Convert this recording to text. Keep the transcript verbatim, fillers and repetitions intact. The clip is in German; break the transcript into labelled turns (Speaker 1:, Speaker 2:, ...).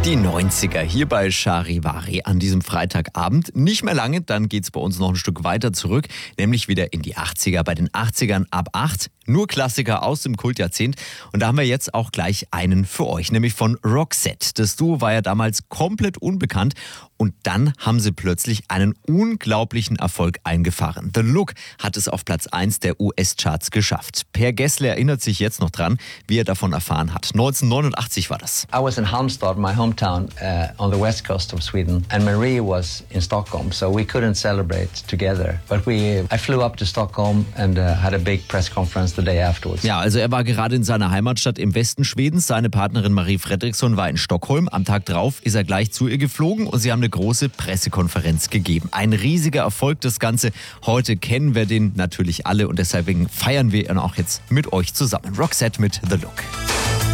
Speaker 1: Die neunziger hier bei Charivari an diesem Freitagabend. Nicht mehr lange, dann geht's bei uns noch ein Stück weiter zurück, nämlich wieder in die achtziger. Bei den achtzigern ab acht, nur Klassiker aus dem Kultjahrzehnt. Und da haben wir jetzt auch gleich einen für euch, nämlich von Roxette. Das Duo war ja damals komplett unbekannt und dann haben sie plötzlich einen unglaublichen Erfolg eingefahren. The Look hat es auf Platz eins der U S-Charts geschafft. Per Gessle erinnert sich jetzt noch dran, wie er davon erfahren hat. neunzehnhundertneunundachtzig war das.
Speaker 2: I was in Halmstad, my hometown, uh, on the west coast of Sweden, and Marie was in Stockholm, so we couldn't celebrate together. But we, I flew up to Stockholm and uh, had a big press conference the day afterwards.
Speaker 1: Ja, also er war gerade in seiner Heimatstadt im Westen Schwedens. Seine Partnerin Marie Fredriksson war in Stockholm. Am Tag drauf ist er gleich zu ihr geflogen und sie haben eine große Pressekonferenz gegeben. Ein riesiger Erfolg, das Ganze. Heute kennen wir den natürlich alle und deswegen feiern wir ihn auch jetzt mit euch zusammen. Roxette mit The Look.